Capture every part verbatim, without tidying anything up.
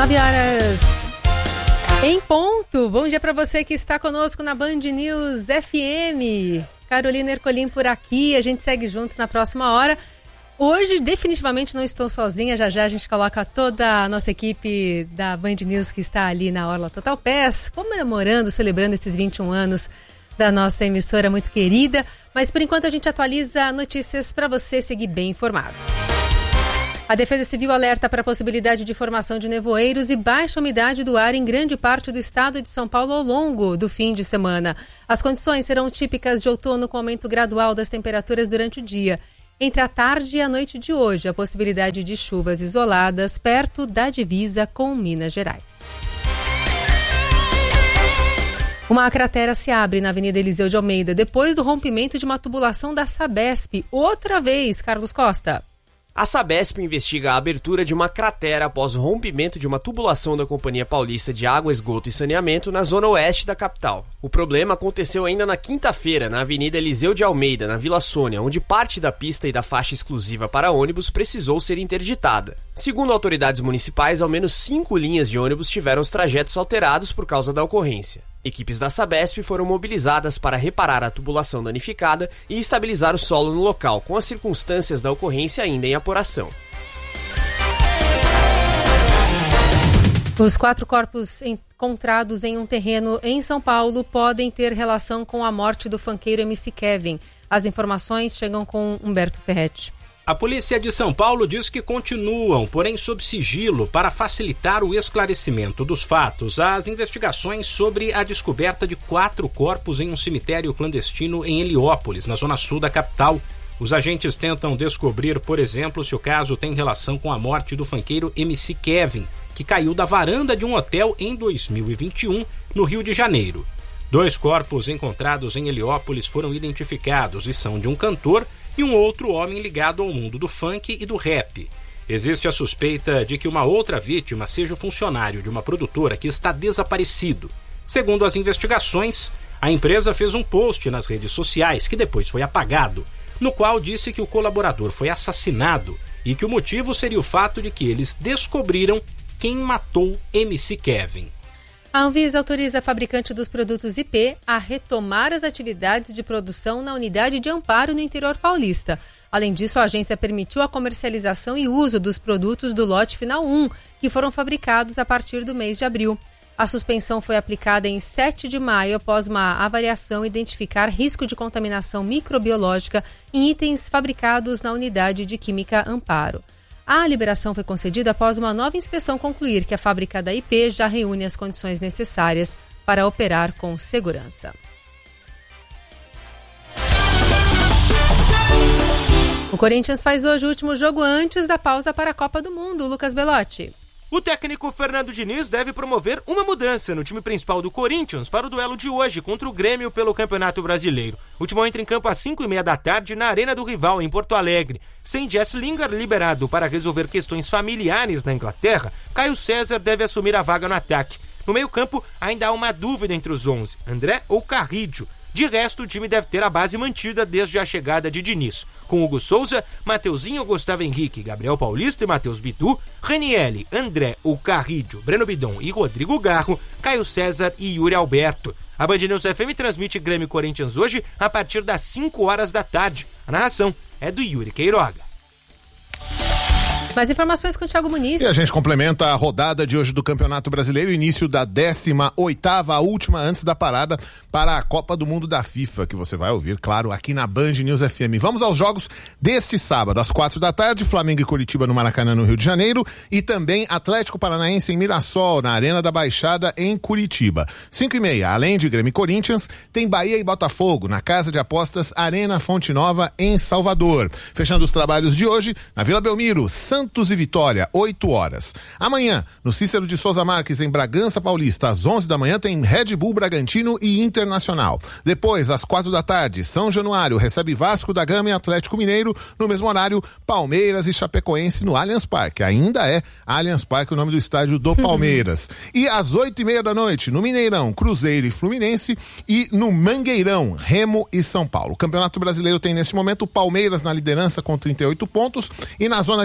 nove horas em ponto. Bom dia para você que está conosco na Band News F M. Carolina Ercolim por aqui. A gente segue juntos na próxima hora. Hoje, definitivamente, não estou sozinha. Já já a gente coloca toda a nossa equipe da Band News que está ali na Orla Total Pass, comemorando, celebrando esses vinte e um anos da nossa emissora muito querida. Mas, por enquanto, a gente atualiza notícias para você seguir bem informado. A Defesa Civil alerta para a possibilidade de formação de nevoeiros e baixa umidade do ar em grande parte do estado de São Paulo ao longo do fim de semana. As condições serão típicas de outono, com aumento gradual das temperaturas durante o dia. Entre a tarde e a noite de hoje, a possibilidade de chuvas isoladas perto da divisa com Minas Gerais. Uma cratera se abre na Avenida Eliseu de Almeida depois do rompimento de uma tubulação da Sabesp. Outra vez, Carlos Costa. A Sabesp investiga a abertura de uma cratera após o rompimento de uma tubulação da Companhia Paulista de Água, Esgoto e Saneamento na zona oeste da capital. O problema aconteceu ainda na quinta-feira, na Avenida Eliseu de Almeida, na Vila Sônia, onde parte da pista e da faixa exclusiva para ônibus precisou ser interditada. Segundo autoridades municipais, ao menos cinco linhas de ônibus tiveram os trajetos alterados por causa da ocorrência. Equipes da Sabesp foram mobilizadas para reparar a tubulação danificada e estabilizar o solo no local, com as circunstâncias da ocorrência ainda em apuração. Os quatro corpos encontrados em um terreno em São Paulo podem ter relação com a morte do funkeiro M C Kevin. As informações chegam com Humberto Ferretti. A polícia de São Paulo diz que continuam, porém sob sigilo, para facilitar o esclarecimento dos fatos, as investigações sobre a descoberta de quatro corpos em um cemitério clandestino em Heliópolis, na zona sul da capital. Os agentes tentam descobrir, por exemplo, se o caso tem relação com a morte do funkeiro M C Kevin, que caiu da varanda de um hotel em dois mil e vinte e um, no Rio de Janeiro. Dois corpos encontrados em Heliópolis foram identificados e são de um cantor e um outro homem ligado ao mundo do funk e do rap. Existe a suspeita de que uma outra vítima seja o funcionário de uma produtora que está desaparecido. Segundo as investigações, a empresa fez um post nas redes sociais, que depois foi apagado, no qual disse que o colaborador foi assassinado e que o motivo seria o fato de que eles descobriram quem matou M C Kevin. A Anvisa autoriza a fabricante dos produtos I P a retomar as atividades de produção na unidade de Amparo no interior paulista. Além disso, a agência permitiu a comercialização e uso dos produtos do lote final um, que foram fabricados a partir do mês de abril. A suspensão foi aplicada em sete de maio após uma avaliação identificar risco de contaminação microbiológica em itens fabricados na unidade de Química Amparo. A liberação foi concedida após uma nova inspeção concluir que a fábrica da I P já reúne as condições necessárias para operar com segurança. O Corinthians faz hoje o último jogo antes da pausa para a Copa do Mundo. Lucas Belotti. O técnico Fernando Diniz deve promover uma mudança no time principal do Corinthians para o duelo de hoje contra o Grêmio pelo Campeonato Brasileiro. O Timão entra em campo às cinco e meia da tarde na Arena do Rival, em Porto Alegre. Sem Jesse Lingard liberado para resolver questões familiares na Inglaterra, Caio César deve assumir a vaga no ataque. No meio-campo, ainda há uma dúvida entre os onze, André ou Carrillo. De resto, o time deve ter a base mantida desde a chegada de Diniz, com Hugo Souza, Mateuzinho, Gustavo Henrique, Gabriel Paulista e Matheus Bidu, Ranieri, André, o Carrillo, Breno Bidon e Rodrigo Garro, Caio César e Yuri Alberto. A Band News F M transmite Grêmio e Corinthians hoje a partir das cinco horas da tarde. A narração é do Yuri Queiroga. Mais informações com o Thiago Muniz. E a gente complementa a rodada de hoje do Campeonato Brasileiro, início da décima oitava, a última antes da parada para a Copa do Mundo da FIFA, que você vai ouvir, claro, aqui na Band News F M. Vamos aos jogos deste sábado, às quatro da tarde, Flamengo e Curitiba no Maracanã, no Rio de Janeiro, e também Atlético Paranaense em Mirassol, na Arena da Baixada, em Curitiba. Cinco e meia, além de Grêmio e Corinthians, tem Bahia e Botafogo, na Casa de Apostas Arena Fonte Nova, em Salvador. Fechando os trabalhos de hoje, na Vila Belmiro, Santos Santos e Vitória, oito horas. Amanhã, no Cícero de Souza Marques, em Bragança Paulista, às onze da manhã, tem Red Bull Bragantino e Internacional. Depois, às quatro da tarde, São Januário recebe Vasco da Gama e Atlético Mineiro. No mesmo horário, Palmeiras e Chapecoense no Allianz Parque. Ainda é Allianz Parque o nome do estádio do Palmeiras. E às oito e meia da noite, no Mineirão, Cruzeiro e Fluminense. E no Mangueirão, Remo e São Paulo. O Campeonato Brasileiro tem nesse momento o Palmeiras na liderança com trinta e oito pontos. E na zona de classificação,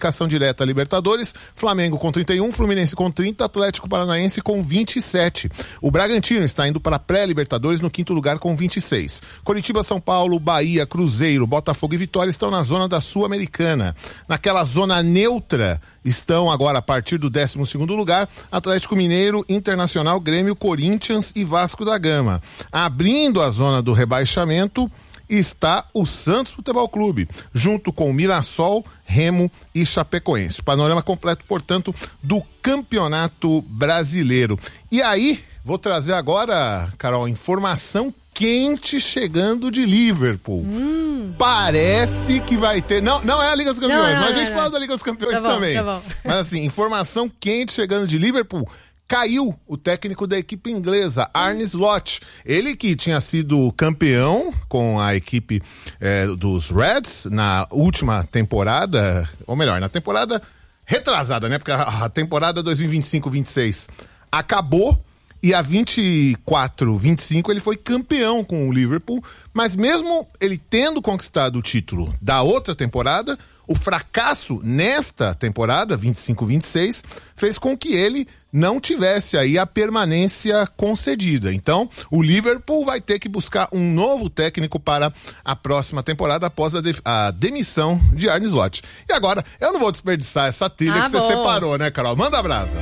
classificação direta à Libertadores, Flamengo com trinta e um, Fluminense com trinta, Atlético Paranaense com vinte e sete. O Bragantino está indo para a pré-Libertadores no quinto lugar com vinte e seis. Coritiba, São Paulo, Bahia, Cruzeiro, Botafogo e Vitória estão na zona da Sul-Americana. Naquela zona neutra estão agora, a partir do décimo segundo lugar, Atlético Mineiro, Internacional, Grêmio, Corinthians e Vasco da Gama. Abrindo a zona do rebaixamento está o Santos Futebol Clube, junto com o Mirassol, Remo e Chapecoense. Panorama completo, portanto, do Campeonato Brasileiro. E aí, vou trazer agora, Carol, informação quente chegando de Liverpool. Hum. Parece que vai ter... Não, não é a Liga dos Campeões, não, não, mas a gente não, fala não. da Liga dos Campeões tá também. Bom, tá bom. Mas assim, informação quente chegando de Liverpool... Caiu o técnico da equipe inglesa, Arne Slot. Ele que tinha sido campeão com a equipe é, dos Reds na última temporada, ou melhor, na temporada retrasada, né? Porque a temporada dois mil e vinte e cinco vinte e seis acabou e a vinte e quatro vinte e cinco ele foi campeão com o Liverpool, mas mesmo ele tendo conquistado o título da outra temporada, o fracasso nesta temporada, vinte e cinco vinte e seis, fez com que ele não tivesse aí a permanência concedida. Então, o Liverpool vai ter que buscar um novo técnico para a próxima temporada após a, de- a demissão de Arne Slot. E agora, eu não vou desperdiçar essa trilha ah, que bom. você separou, né, Carol? Manda a brasa.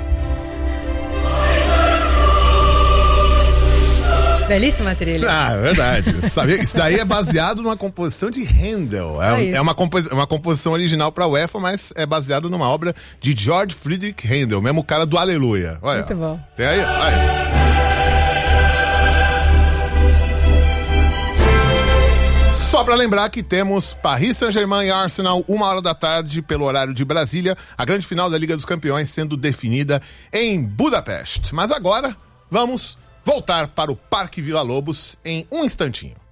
Belíssima trilha. Ah, é verdade. Sabe, isso daí é baseado numa composição de Handel. É, é uma, compos, uma composição original para a UEFA, mas é baseado numa obra de George Friedrich Handel, mesmo cara do Aleluia. Olha, muito bom. Tem aí? Olha. Só para lembrar que temos Paris Saint-Germain e Arsenal, uma hora da tarde, pelo horário de Brasília, a grande final da Liga dos Campeões sendo definida em Budapeste. Mas agora, vamos voltar para o Parque Vila Lobos em um instantinho.